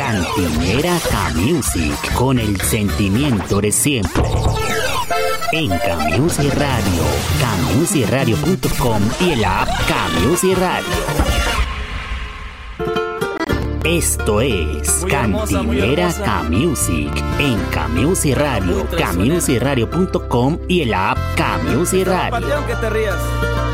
Cantinera K-Music, con el sentimiento de siempre. En K-Music Radio, kmusicradio.com y el app K-Music Radio. Esto es Cantinera K-Music en K-Music Radio, kmusicradio.com y el app K-Music Radio. Aunque te rías.